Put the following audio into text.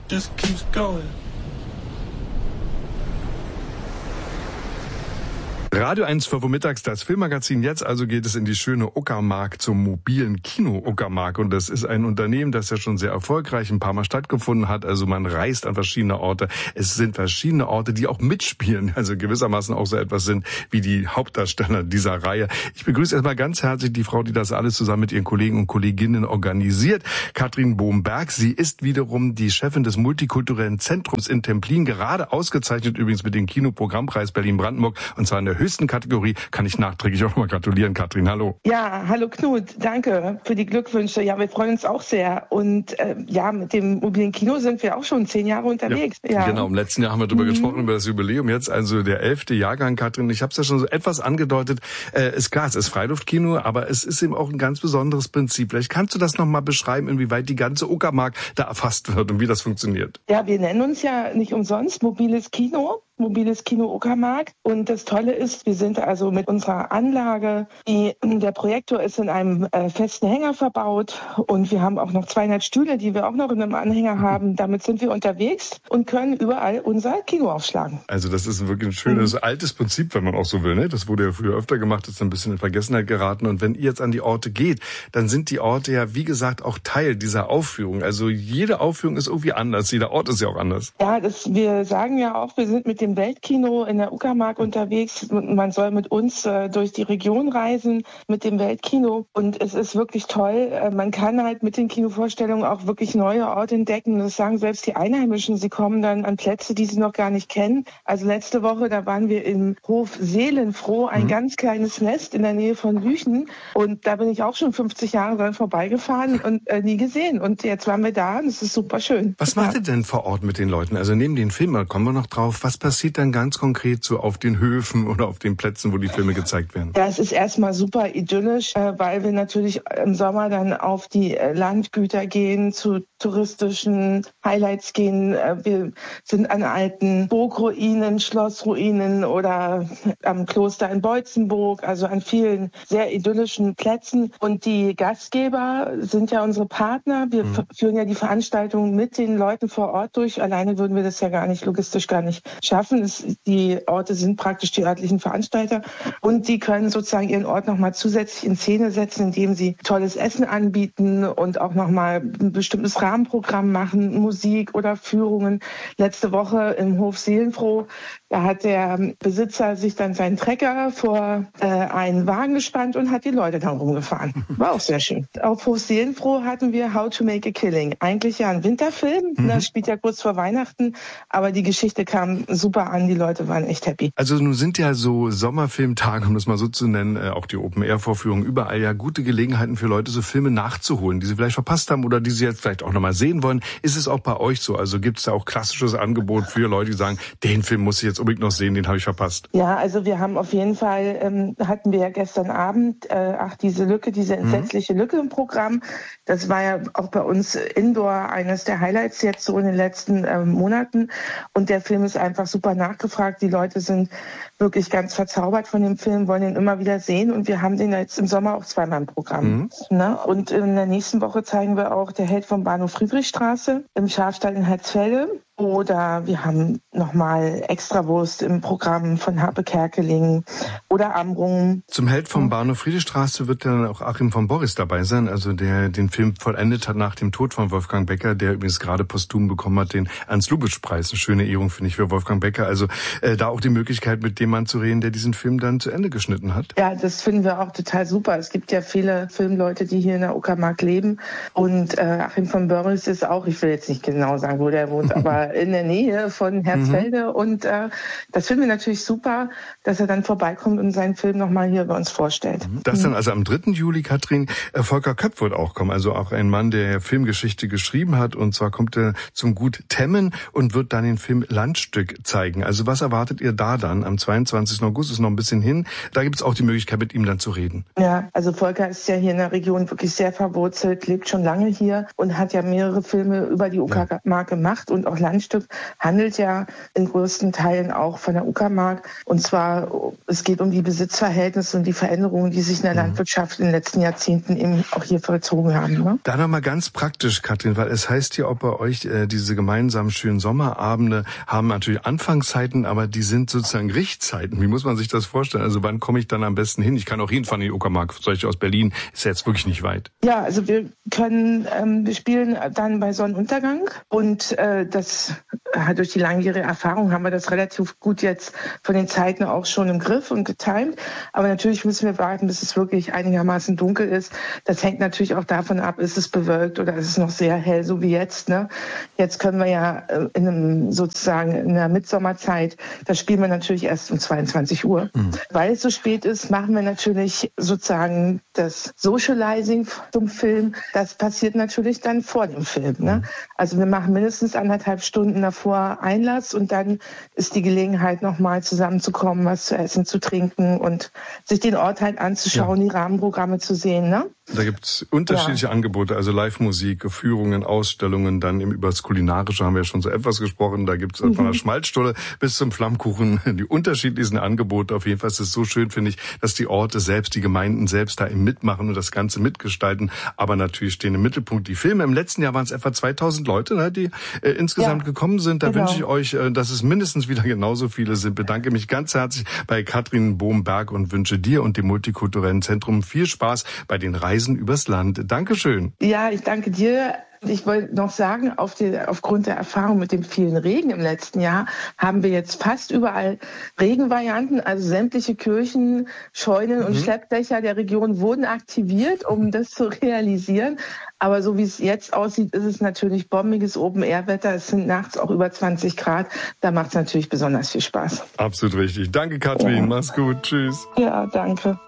just keeps going. Radio 1 vormittags, das Filmmagazin. Jetzt also geht es in die schöne Uckermark zum mobilen Kino Uckermark. Und das ist ein Unternehmen, das ja schon sehr erfolgreich ein paar Mal stattgefunden hat. Also man reist an verschiedene Orte. Es sind verschiedene Orte, die auch mitspielen. Also gewissermaßen auch so etwas sind wie die Hauptdarsteller dieser Reihe. Ich begrüße erstmal ganz herzlich die Frau, die das alles zusammen mit ihren Kollegen und Kolleginnen organisiert. Katrin Bohm-Berg. Sie ist wiederum die Chefin des Multikulturellen Zentrums in Templin. Gerade ausgezeichnet übrigens mit dem Kinoprogrammpreis Berlin-Brandenburg. Und zwar in der höchsten Kategorie. Kann ich nachträglich auch nochmal gratulieren, Katrin. Hallo. Ja, hallo Knut. Danke für die Glückwünsche. Ja, wir freuen uns auch sehr. Und mit dem mobilen Kino sind wir auch schon 10 Jahre unterwegs. Ja. Genau, im letzten Jahr haben wir darüber gesprochen, über das Jubiläum. Jetzt also der 11. Jahrgang, Katrin. Ich habe es ja schon so etwas angedeutet. Ist klar, es ist Freiluftkino, aber es ist eben auch ein ganz besonderes Prinzip. Vielleicht kannst du das nochmal beschreiben, inwieweit die ganze Uckermark da erfasst wird und wie das funktioniert. Ja, wir nennen uns ja nicht umsonst mobiles Kino Uckermark. Und das Tolle ist, wir sind also mit unserer Anlage, der Projektor ist in einem festen Hänger verbaut und wir haben auch noch 200 Stühle, die wir auch noch in einem Anhänger haben. Damit sind wir unterwegs und können überall unser Kino aufschlagen. Also das ist wirklich ein schönes, altes Prinzip, wenn man auch so will. Ne? Das wurde ja früher öfter gemacht, ist ein bisschen in Vergessenheit geraten. Und wenn ihr jetzt an die Orte geht, dann sind die Orte ja, wie gesagt, auch Teil dieser Aufführung. Also jede Aufführung ist irgendwie anders, jeder Ort ist ja auch anders. Ja, wir sagen ja auch, wir sind mit dem Weltkino in der Uckermark unterwegs. Man soll mit uns durch die Region reisen mit dem Weltkino und es ist wirklich toll. Man kann halt mit den Kinovorstellungen auch wirklich neue Orte entdecken. Das sagen selbst die Einheimischen. Sie kommen dann an Plätze, die sie noch gar nicht kennen. Also letzte Woche, da waren wir im Hof Seelenfroh, ein ganz kleines Nest in der Nähe von Lüchen. Und da bin ich auch schon 50 Jahre dran vorbeigefahren und nie gesehen. Und jetzt waren wir da und es ist super schön. Was macht ihr denn vor Ort mit den Leuten? Also neben den Filmen, da kommen wir noch drauf. Was passiert dann ganz konkret so auf den Höfen oder auf den Plätzen, wo die Filme gezeigt werden? Ja, es ist erstmal super idyllisch, weil wir natürlich im Sommer dann auf die Landgüter gehen, zu touristischen Highlights gehen. Wir sind an alten Burgruinen, Schlossruinen oder am Kloster in Beutzenburg, also an vielen sehr idyllischen Plätzen. Und die Gastgeber sind ja unsere Partner. Wir führen ja die Veranstaltung mit den Leuten vor Ort durch. Alleine würden wir das ja logistisch gar nicht schaffen. Die Orte sind praktisch die örtlichen Veranstalter und die können sozusagen ihren Ort nochmal zusätzlich in Szene setzen, indem sie tolles Essen anbieten und auch nochmal ein bestimmtes Rahmenprogramm machen, Musik oder Führungen. Letzte Woche im Hof Seelenfroh, da hat der Besitzer sich dann seinen Trecker vor einen Wagen gespannt und hat die Leute dann rumgefahren. War auch sehr schön. Auf Hof Seelenfroh hatten wir How to Make a Killing. Eigentlich ja ein Winterfilm, das spielt ja kurz vor Weihnachten, aber die Geschichte kam super an, die Leute waren echt happy. Also nun sind ja so Sommerfilmtage, um das mal so zu nennen, auch die Open-Air-Vorführungen überall ja gute Gelegenheiten für Leute, so Filme nachzuholen, die sie vielleicht verpasst haben oder die sie jetzt vielleicht auch nochmal sehen wollen. Ist es auch bei euch so? Also gibt es da auch klassisches Angebot für Leute, die sagen, den Film muss ich jetzt unbedingt noch sehen, den habe ich verpasst? Ja, also wir haben auf jeden Fall, hatten wir ja gestern Abend, diese entsetzliche Lücke im Programm. Das war ja auch bei uns Indoor eines der Highlights jetzt so in den letzten Monaten. Und der Film ist einfach super nachgefragt. Die Leute sind wirklich ganz verzaubert von dem Film, wollen ihn immer wieder sehen. Und wir haben den jetzt im Sommer auch zweimal im Programm. Ne? Und in der nächsten Woche zeigen wir auch Der Held vom Bahnhof Friedrichstraße im Schafstall in Herzfelde. Oder wir haben nochmal Extrawurst im Programm von Harpe Kerkeling oder Amrum. Zum Held vom Bahnhof Friedrichstraße wird dann auch Achim von Borries dabei sein, also der den Film vollendet hat nach dem Tod von Wolfgang Becker, der übrigens gerade posthum bekommen hat, den Ernst-Lubitsch-Preis. Eine schöne Ehrung, finde ich, für Wolfgang Becker. Also da auch die Möglichkeit, mit dem Mann zu reden, der diesen Film dann zu Ende geschnitten hat. Ja, das finden wir auch total super. Es gibt ja viele Filmleute, die hier in der Uckermark leben. Und Achim von Borries ist auch, ich will jetzt nicht genau sagen, wo der wohnt, aber in der Nähe von Herzfelde. Und das finden wir natürlich super, dass er dann vorbeikommt und seinen Film nochmal hier bei uns vorstellt. Das dann also am 3. Juli, Katrin, Volker Köpp wird auch kommen, also auch ein Mann, der Filmgeschichte geschrieben hat. Und zwar kommt er zum Gut Temmen und wird dann den Film Landstück zeigen. Also was erwartet ihr da dann? Am 22. August ist noch ein bisschen hin. Da gibt es auch die Möglichkeit, mit ihm dann zu reden. Ja, also Volker ist ja hier in der Region wirklich sehr verwurzelt, lebt schon lange hier und hat ja mehrere Filme über die Uckermark gemacht und auch Landstück Landstück handelt ja in größten Teilen auch von der Uckermark. Und zwar, es geht um die Besitzverhältnisse und die Veränderungen, die sich in der Landwirtschaft in den letzten Jahrzehnten eben auch hier vollzogen haben. Ne? Da nochmal ganz praktisch, Katrin, weil es heißt hier auch bei euch, diese gemeinsamen schönen Sommerabende haben natürlich Anfangszeiten, aber die sind sozusagen Richtzeiten. Wie muss man sich das vorstellen? Also wann komme ich dann am besten hin? Ich kann auch hinfahren in die Uckermark, solche aus Berlin, ist ja jetzt wirklich nicht weit. Ja, also wir spielen dann bei Sonnenuntergang und durch die langjährige Erfahrung haben wir das relativ gut jetzt von den Zeiten auch schon im Griff und getimt. Aber natürlich müssen wir warten, bis es wirklich einigermaßen dunkel ist. Das hängt natürlich auch davon ab, ist es bewölkt oder ist es noch sehr hell, so wie jetzt. Ne? Jetzt können wir ja in der Mitsommerzeit, da spielen wir natürlich erst um 22 Uhr. Weil es so spät ist, machen wir natürlich sozusagen das Socializing zum Film. Das passiert natürlich dann vor dem Film. Ne? Also wir machen mindestens 1,5 Stunden davor Einlass und dann ist die Gelegenheit, nochmal zusammenzukommen, was zu essen, zu trinken und sich den Ort halt anzuschauen, die Rahmenprogramme zu sehen. Ne? Da gibt's unterschiedliche Angebote, also Live-Musik, Führungen, Ausstellungen, dann über das Kulinarische haben wir ja schon so etwas gesprochen, da gibt's von der Schmalzstulle bis zum Flammkuchen die unterschiedlichsten Angebote. Auf jeden Fall ist es so schön, finde ich, dass die Orte selbst, die Gemeinden selbst da eben mitmachen und das Ganze mitgestalten, aber natürlich stehen im Mittelpunkt die Filme. Im letzten Jahr waren es etwa 2000 Leute, ne, die insgesamt gekommen sind. Da wünsche ich euch, dass es mindestens wieder genauso viele sind. Bedanke mich ganz herzlich bei Katrin Bohm-Berg und wünsche dir und dem Multikulturellen Zentrum viel Spaß bei den Reisen übers Land. Dankeschön. Ja, ich danke dir. Ich wollte noch sagen, aufgrund der Erfahrung mit dem vielen Regen im letzten Jahr haben wir jetzt fast überall Regenvarianten, also sämtliche Kirchen, Scheunen und Schleppdächer der Region wurden aktiviert, um das zu realisieren. Aber so wie es jetzt aussieht, ist es natürlich bombiges Open-Air-Wetter. Es sind nachts auch über 20 Grad. Da macht es natürlich besonders viel Spaß. Absolut richtig. Danke, Katrin. Mach's gut. Tschüss. Ja, danke.